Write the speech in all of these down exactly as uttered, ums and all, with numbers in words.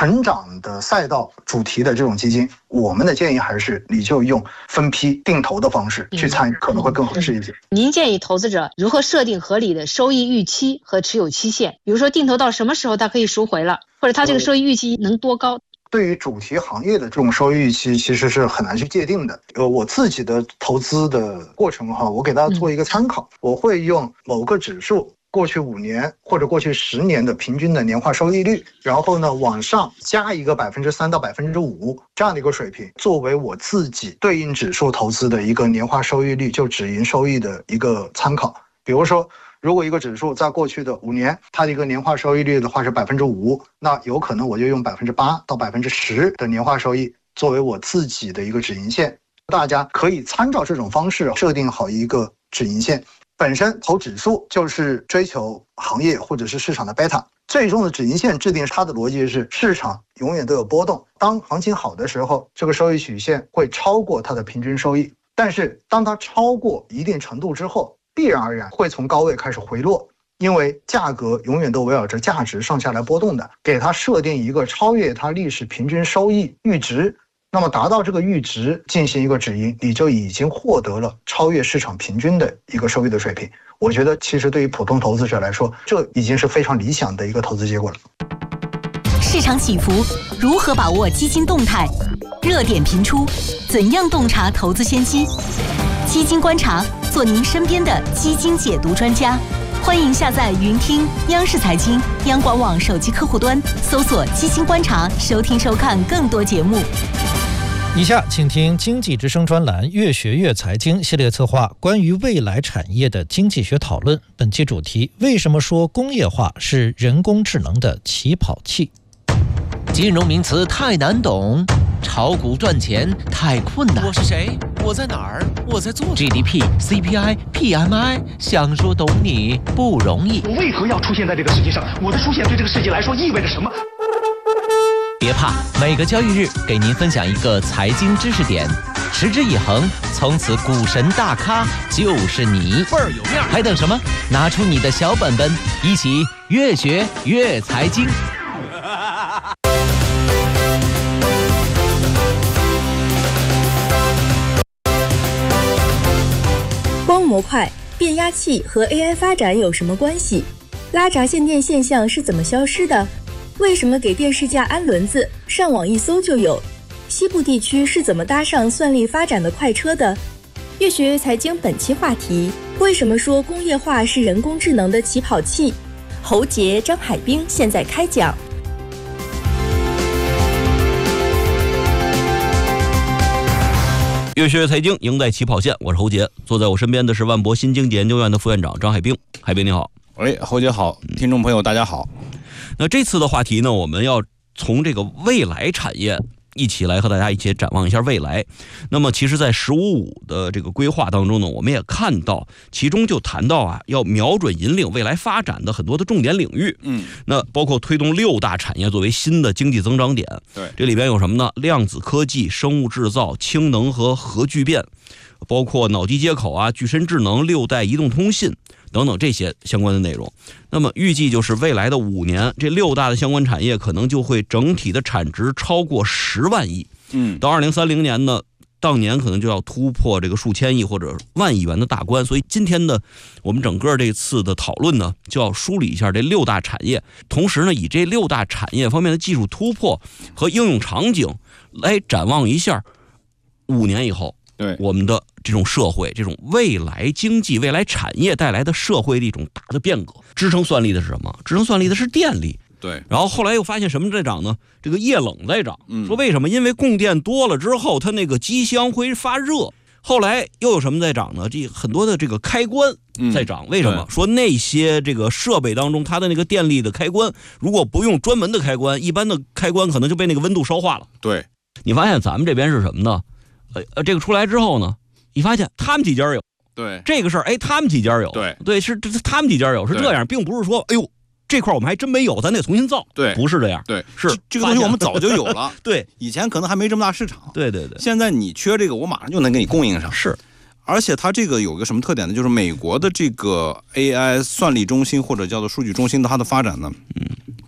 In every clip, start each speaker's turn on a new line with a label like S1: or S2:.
S1: 成长的赛道主题的这种基金，我们的建议还是你就用分批定投的方式去参与，可能会更合适一些。
S2: 您建议投资者如何设定合理的收益预期和持有期限？比如说定投到什么时候它可以赎回了，或者它这个收益预期能多高？
S1: 对于主题行业的这种收益预期其实是很难去界定的。呃，我自己的投资的过程哈，我给大家做一个参考，嗯、我会用某个指数过去五年或者过去十年的平均的年化收益率，然后呢往上加一个百分之三到百分之五这样的一个水平，作为我自己对应指数投资的一个年化收益率就止盈收益的一个参考。比如说，如果一个指数在过去的五年，它的一个年化收益率的话是百分之五，那有可能我就用百分之八到百分之十的年化收益作为我自己的一个止盈线。大家可以参照这种方式设定好一个止盈线。本身投指数就是追求行业或者是市场的贝塔，最终的止盈线制定它的逻辑是市场永远都有波动，当行情好的时候，这个收益曲线会超过它的平均收益，但是当它超过一定程度之后，必然而然会从高位开始回落，因为价格永远都围绕着价值上下来波动的，给它设定一个超越它历史平均收益阈值，那么达到这个阈值进行一个止盈，你就已经获得了超越市场平均的一个收益的水平。我觉得其实对于普通投资者来说，这已经是非常理想的一个投资结果了。
S3: 市场起伏，如何把握基金动态？热点频出，怎样洞察投资先机？基金观察，做您身边的基金解读专家。欢迎下载云听央视财经、央广网手机客户端，搜索基金观察，收听收看更多节目。
S4: 以下请听经济之声专栏越学越财经系列策划关于未来产业的经济学讨论。本期主题：为什么说工业化是人工智能的起跑器？
S5: 金融名词太难懂，炒股赚钱太困难。
S6: 我是谁？我在哪儿？我在做什么
S5: ？G D P、C P I、P M I， 想说懂你不容易。
S7: 我为何要出现在这个世界上？我的出现对这个世界来说意味着什么？
S5: 别怕，每个交易日给您分享一个财经知识点，持之以恒，从此股神大咖就是你，
S6: 倍儿有面。
S5: 还等什么？拿出你的小本本，一起越学越财经。
S8: 光模块、变压器和 A I 发展有什么关系？拉闸限电现象是怎么消失的？为什么给电视架安轮子，上网一搜就有？西部地区是怎么搭上算力发展的快车的？越学越财经本期话题：为什么说工业化是人工智能的起跑器？侯杰、张海滨现在开讲。
S9: 越学越财经，赢在起跑线。我是侯杰，坐在我身边的是万博新经济研究院的副院长张海滨。海滨你好。
S10: 喂，侯杰好，听众朋友大家好。
S9: 那这次的话题呢，我们要从这个未来产业一起来和大家一起展望一下未来。那么其实在十五五的这个规划当中呢，我们也看到其中就谈到啊，要瞄准引领未来发展的很多的重点领域。
S10: 嗯，
S9: 那包括推动六大产业作为新的经济增长点。
S10: 对，
S9: 这里边有什么呢？量子科技、生物制造、氢能和核聚变，包括脑机接口啊、具身智能、六代移动通信等等这些相关的内容。那么预计就是未来的五年，这六大的相关产业可能就会整体的产值超过十万亿。
S10: 嗯，
S9: 到二零三零年呢，当年可能就要突破这个数千亿或者万亿元的大关。所以今天呢，我们整个这次的讨论呢，就要梳理一下这六大产业，同时呢，以这六大产业方面的技术突破和应用场景来展望一下五年以后。
S10: 对
S9: 我们的这种社会，这种未来经济、未来产业带来的社会的一种大的变革。支撑算力的是什么？支撑算力的是电力。
S10: 对，
S9: 然后后来又发现什么在涨呢？这个液冷在涨。
S10: 嗯，
S9: 说为什么？因为供电多了之后，它那个机箱会发热。后来又有什么在涨呢？这很多的这个开关在涨。嗯，为什么？说那些这个设备当中，它的那个电力的开关，如果不用专门的开关，一般的开关可能就被那个温度烧化了。
S10: 对，
S9: 你发现咱们这边是什么呢？呃，这个出来之后呢，你发现他们几家有，
S10: 对
S9: 这个事儿，哎，他们几家有，
S10: 对
S9: 对，是这他们几家有，是这样，并不是说，哎呦，这块我们还真没有，咱得重新造，
S10: 对，
S9: 不是这样，
S10: 对，
S9: 是
S10: 这个东西我们早就有了，
S9: 对，
S10: 以前可能还没这么大市场，
S9: 对对对，
S10: 现在你缺这个，我马上就能给你供应上，
S9: 是，
S10: 而且它这个有个什么特点呢？就是美国的这个 A I 算力中心或者叫做数据中心的它的发展呢，
S9: 嗯，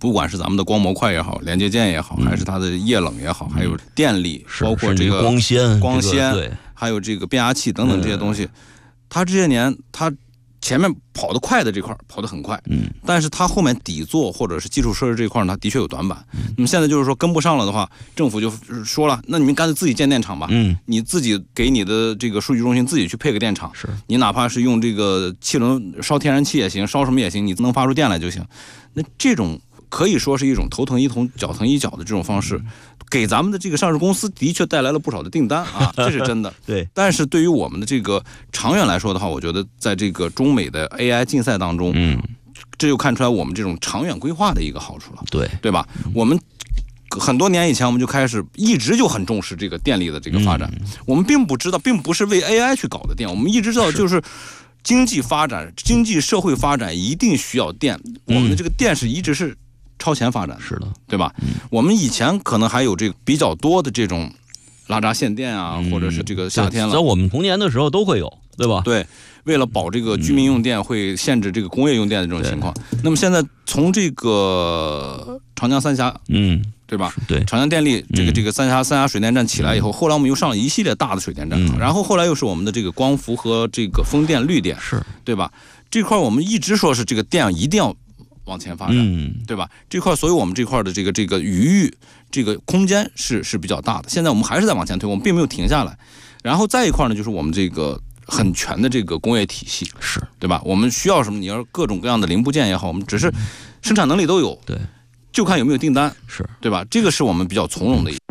S10: 不管是咱们的光模块也好，连接件也好，还是它的液冷也好，还有电力，包括这个
S9: 光纤、
S10: 光纤，
S9: 对，
S10: 还有这个变压器等等这些东西，它这些年它前面跑得快的这块跑得很快，
S9: 嗯，
S10: 但是它后面底座或者是基础设施这块呢，它的确有短板。那么现在就是说跟不上了的话，政府就说了，那你们干脆自己建电厂吧，
S9: 嗯，
S10: 你自己给你的这个数据中心自己去配个电厂，
S9: 是
S10: 你哪怕是用这个气轮烧天然气也行，烧什么也行，你能发出电来就行。那这种可以说是一种头疼一头脚疼一脚的这种方式，给咱们的这个上市公司的确带来了不少的订单啊，这是真的。
S9: 对，
S10: 但是对于我们的这个长远来说的话，我觉得在这个中美的 A I 竞赛当中，
S9: 嗯，
S10: 这就看出来我们这种长远规划的一个好处了。
S9: 对，
S10: 对吧？我们很多年以前我们就开始一直就很重视这个电力的这个发展，
S9: 嗯、
S10: 我们并不知道，并不是为 A I 去搞的电，我们一直知道就是。经济发展、经济社会发展一定需要电，我们的这个电是一直是超前发展的，
S9: 是的，
S10: 对吧？嗯、我们以前可能还有这个比较多的这种拉闸限电啊，
S9: 嗯、
S10: 或者是这个夏天了，
S9: 在我们童年的时候都会有，对吧？
S10: 对，为了保这个居民用电，会限制这个工业用电的这种情况。那么现在从这个长江三峡，
S9: 嗯。
S10: 对吧？
S9: 对，
S10: 长江电力这个这个三峡三峡水电站起来以后，后来我们又上了一系列大的水电站，
S9: 嗯、
S10: 然后后来又是我们的这个光伏和这个风电、绿电，
S9: 是
S10: 对吧？这块我们一直说是这个电一定要往前发展，
S9: 嗯、
S10: 对吧？这块，所以我们这块的这个这个余裕、这个空间是是比较大的。现在我们还是在往前推，我们并没有停下来。然后再一块呢，就是我们这个很全的这个工业体系，
S9: 是
S10: 对吧？我们需要什么？你要各种各样的零部件也好，我们只是生产能力都有，
S9: 对。
S10: 就看有没有订单，
S9: 是
S10: 对吧？这个是我们比较从容的。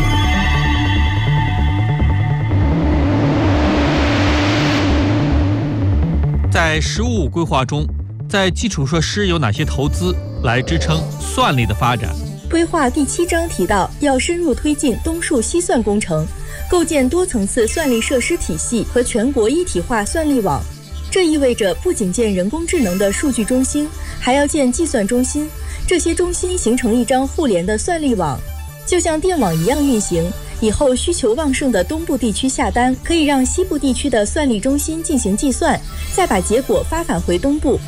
S6: 在“十五五”规划中，在基础设施有哪些投资来支撑算力的发展？
S8: 规划第七章提到，要深入推进东数西算工程，构建多层次算力设施体系和全国一体化算力网。这意味着不仅建人工智能的数据中心，还要建计算中心。这些中心形成一张互联的算力网，就像电网一样运行。以后需求旺盛的东部地区下单，可以让西部地区的算力中心进行计算，再把结果发返回东部。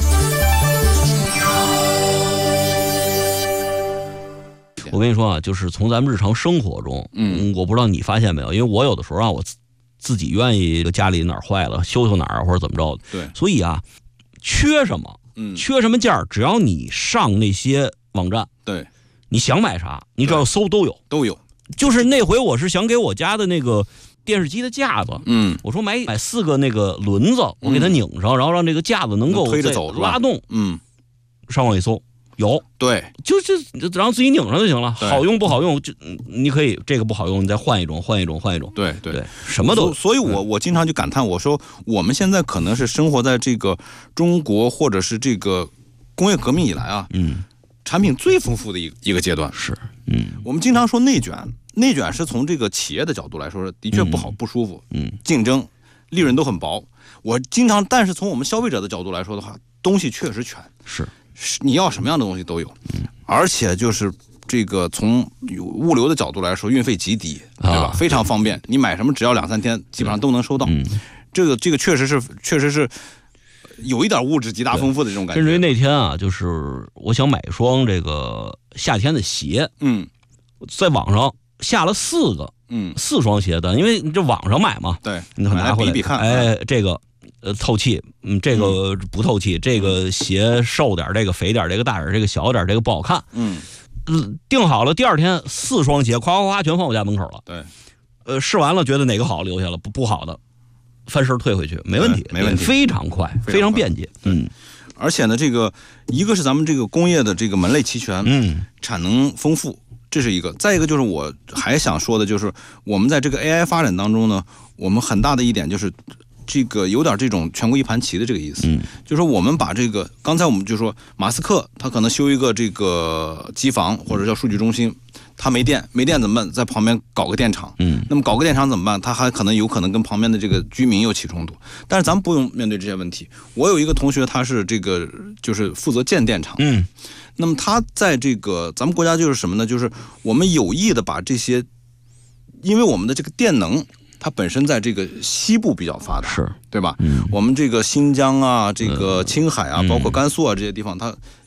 S9: 我跟你说啊，就是从咱们日常生活中，嗯，我不知道你发现没有，因为我有的时候啊，我自己愿意家里哪儿坏了修修哪儿或者怎么着的，
S10: 对，
S9: 所以啊，缺什么。嗯，缺什么件儿，只要你上那些网站，
S10: 对，
S9: 你想买啥，你只要搜都有，
S10: 都有。
S9: 就是那回我是想给我家的那个电视机的架子，
S10: 嗯，
S9: 我说买买四个那个轮子，我给它拧上，嗯、然后让这个架子能够
S10: 推着走，
S9: 拉动，
S10: 嗯，
S9: 上网一搜有，
S10: 对，
S9: 就就然后自己拧上就行了，好用不好用就你可以这个不好用，你再换一种，换一种，换一种，
S10: 对 对,
S9: 对，什么都。
S10: 所以我我经常就感叹，我说我们现在可能是生活在这个中国或者是这个工业革命以来啊，
S9: 嗯，
S10: 产品最丰富的一个一个阶段
S9: 是，嗯，
S10: 我们经常说内卷，内卷是从这个企业的角度来说，的确不好、嗯、不舒服，
S9: 嗯，
S10: 竞争利润都很薄。我经常，但是从我们消费者的角度来说的话，东西确实全，
S9: 是。
S10: 你要什么样的东西都有，而且就是这个从物流的角度来说，运费极低，对吧？啊、非常方便，你买什么只要两三天，基本上都能收到。
S9: 嗯、
S10: 这个这个确实是确实是有一点物质极大丰富的这种感觉。
S9: 甚至于那天啊，就是我想买一双这个夏天的鞋，
S10: 嗯，
S9: 在网上下了四个，
S10: 嗯，
S9: 四双鞋单，因为你这网上买嘛，
S10: 对，
S9: 你拿回来
S10: 比比看，
S9: 哎，这个。呃，透气，嗯，这个不透气，嗯、这个鞋瘦点，这个肥点，这个大点，这个小点，这个不好看。
S10: 嗯，
S9: 定好了，第二天四双鞋，夸夸夸全放我家门口了。
S10: 对，
S9: 呃，试完了，觉得哪个好留下了，不不好的，翻身退回去，没问题，
S10: 没问题，
S9: 非常快，非常便捷。嗯，
S10: 而且呢，这个一个是咱们这个工业的这个门类齐全，
S9: 嗯，
S10: 产能丰富，这是一个。再一个就是我还想说的，就是我们在这个 A I 发展当中呢，我们很大的一点就是。这个有点这种全国一盘棋的这个意思，
S9: 嗯，
S10: 就是说我们把这个，刚才我们就说马斯克他可能修一个这个机房或者叫数据中心，他没电，没电怎么办？在旁边搞个电厂，
S9: 嗯，
S10: 那么搞个电厂怎么办？他还可能有可能跟旁边的这个居民又起冲突，但是咱们不用面对这些问题。我有一个同学，他是这个就是负责建电厂，
S9: 嗯，
S10: 那么他在这个咱们国家就是什么呢？就是我们有意的把这些，因为我们的这个电能。它本身在这个西部比较发达，
S9: 是
S10: 对吧？
S9: 嗯，
S10: 我们这个新疆啊，这个青海啊，嗯、包括甘肃啊这些地方，它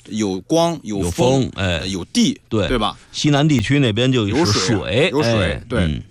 S10: 有光、有
S9: 有
S10: 风，
S9: 风哎，
S10: 有地，
S9: 对
S10: 对吧？
S9: 西南地区那边就
S10: 有
S9: 水，
S10: 水，有水，
S9: 哎、
S10: 对。
S9: 嗯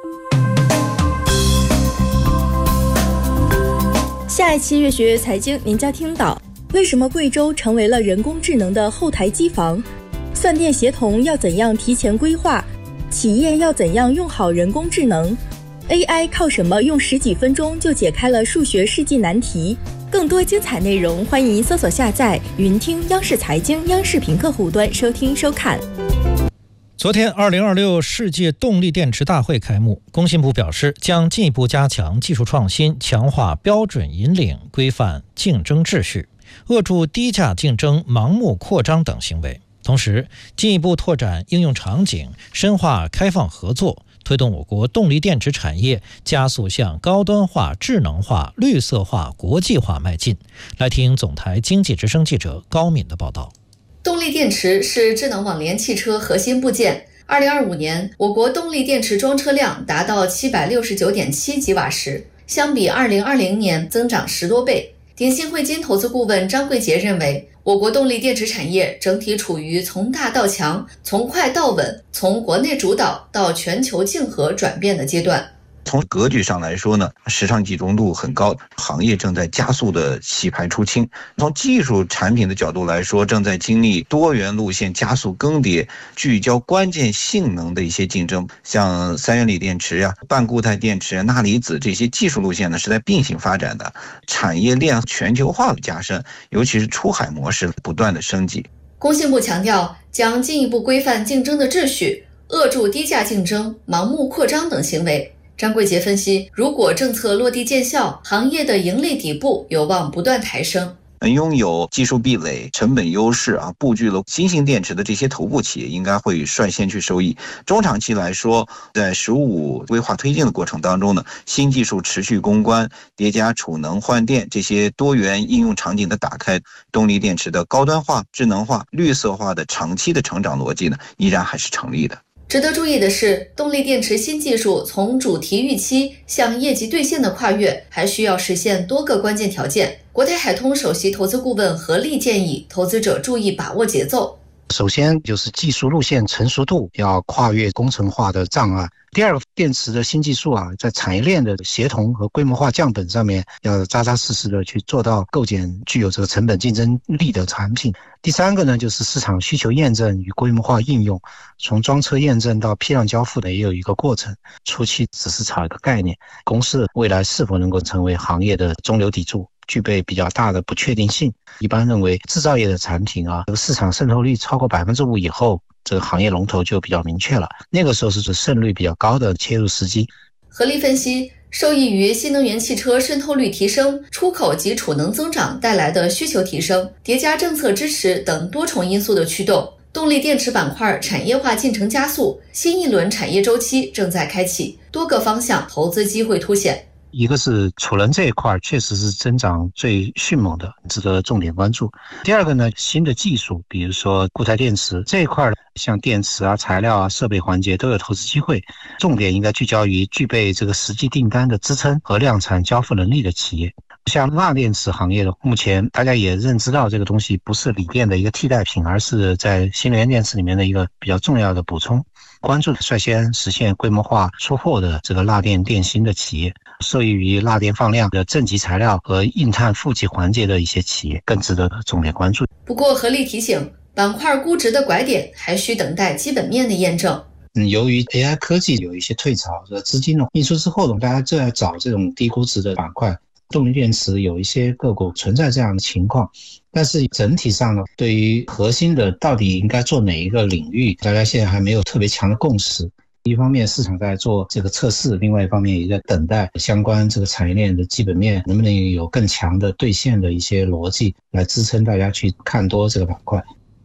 S8: 下一期越学越财经，您将听到为什么贵州成为了人工智能的后台机房，算电协同要怎样提前规划，企业要怎样用好人工智能， A I 靠什么用十几分钟就解开了数学世纪难题。更多精彩内容，欢迎搜索下载云听央视财经央视频客户端收听收看。
S4: 昨天二零二六世界动力电池大会开幕，工信部表示将进一步加强技术创新，强化标准引领，规范竞争秩序，遏制低价竞争、盲目扩张等行为，同时进一步拓展应用场景，深化开放合作，推动我国动力电池产业加速向高端化、智能化、绿色化、国际化迈进。来听总台经济之声记者高敏的报道。
S11: 动力电池是智能网联汽车核心部件。二零二五年，我国动力电池装车量达到七百六十九点七吉瓦时，相比二零二零年增长十多倍。鼎新汇金投资顾问张贵杰认为，我国动力电池产业整体处于从大到强、从快到稳、从国内主导到全球竞合转变的阶段。
S12: 从格局上来说呢，市场集中度很高，行业正在加速的洗牌出清。从技术产品的角度来说，正在经历多元路线加速更迭，聚焦关键性能的一些竞争，像三元锂电池呀、半固态电池、钠离子这些技术路线呢是在并行发展的，产业链全球化的加深，尤其是出海模式不断的升级。
S11: 工信部强调，将进一步规范竞争的秩序，遏制低价竞争、盲目扩张等行为。张贵杰分析，如果政策落地见效，行业的盈利底部有望不断抬升。
S12: 拥有技术壁垒、成本优势啊，布局了新型电池的这些头部企业应该会率先去受益。中长期来说，在“十五五”规划推进的过程当中呢，新技术持续攻关，叠加储能换电这些多元应用场景的打开，动力电池的高端化、智能化、绿色化的长期的成长逻辑呢，依然还是成立的。
S11: 值得注意的是，动力电池新技术从主题预期向业绩兑现的跨越，还需要实现多个关键条件。国泰海通首席投资顾问何立建议投资者注意把握节奏。
S13: 首先就是技术路线成熟度要跨越工程化的障碍。第二个，电池的新技术啊，在产业链的协同和规模化降本上面，要扎扎实实的去做到构建具有这个成本竞争力的产品。第三个呢，就是市场需求验证与规模化应用，从装车验证到批量交付的也有一个过程。初期只是炒一个概念，公司未来是否能够成为行业的中流砥柱，具备比较大的不确定性。一般认为，制造业的产品啊，这个市场渗透率超过百分之五以后，这个行业龙头就比较明确了，那个时候是指胜率比较高的切入时机。
S11: 何立分析，受益于新能源汽车渗透率提升、出口及储能增长带来的需求提升，叠加政策支持等多重因素的驱动，动力电池板块产业化进程加速，新一轮产业周期正在开启，多个方向投资机会凸显。
S13: 一个是储能这一块确实是增长最迅猛的，值得重点关注。第二个呢，新的技术，比如说固态电池这一块，像电池啊、材料啊、设备环节都有投资机会，重点应该聚焦于具备这个实际订单的支撑和量产交付能力的企业。像钠电池行业的，目前大家也认知到这个东西不是锂电的一个替代品，而是在新能源电池里面的一个比较重要的补充。关注率先实现规模化出货的这个钠电电芯的企业，受益于钠电放量的正极材料和硬碳负极环节的一些企业，更值得重点关注。
S11: 不过何立提醒，板块估值的拐点还需等待基本面的验证。
S13: 嗯，由于 A I 科技有一些退潮，资金呢溢出之后呢，大家就在找这种低估值的板块。动力电池有一些个股存在这样的情况，但是整体上呢，对于核心的到底应该做哪一个领域，大家现在还没有特别强的共识。一方面市场在做这个测试，另外一方面也在等待相关这个产业链的基本面能不能有更强的兑现的一些逻辑来支撑大家去看多这个板块。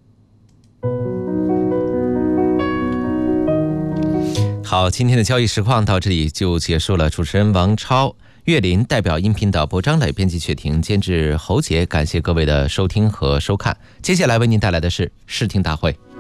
S5: 好，今天的交易实况到这里就结束了。主持人王超、岳林代表音频导播张磊、编辑雪婷、监制侯杰，感谢各位的收听和收看。接下来为您带来的是视听大会。